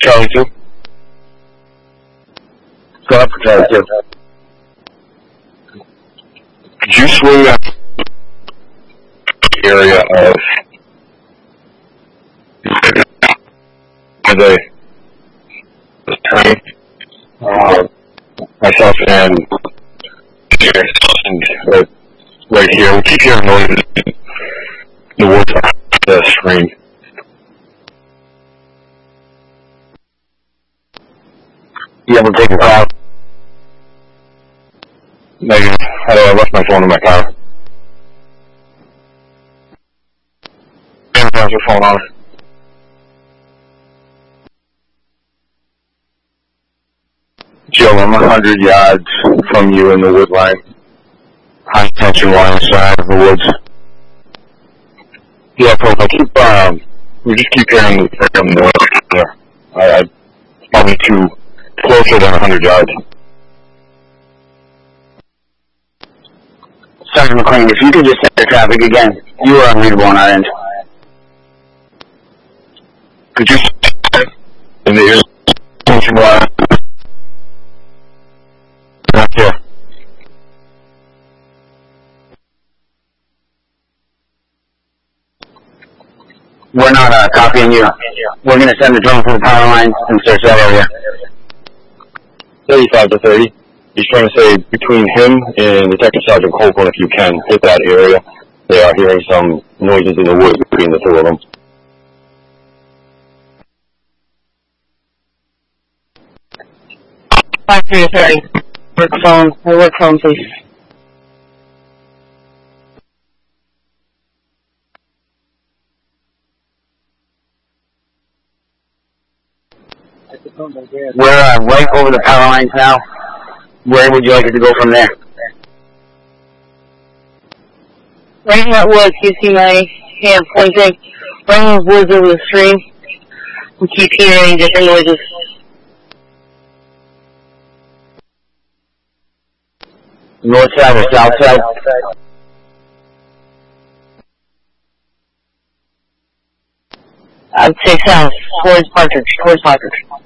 Charlie 2. Go up for Charlie 2. Could you swing that area of the train? Myself and right here. We keep hearing noises. The woods on the screen. You able to take a call? Negative. I left my phone in my car. How's your phone on? Joe, I'm 100 yards from you in the wood line. High tension line side of the woods. Yeah, we just keep hearing the noise there. Probably closer than 100 yards. Sergeant McLean, if you could just set the traffic again. You were unreadable on our end. Could you in the ear tension line? Not here. We're not copying you. We're going to send the drone to the power line and search that area. 35 to 30. He's trying to say between him and Detective Sergeant Copeland, if you can, hit that area. They are hearing some noises in the woods between the two of them. Five 3 to 30. Work phone, please. We're right over the power lines now. Where would you like it to go from there? Right in that woods, you see my hand pointing. Right in the woods over the stream. We keep hearing different noises. North side or south side? I'd say south, towards Partridge.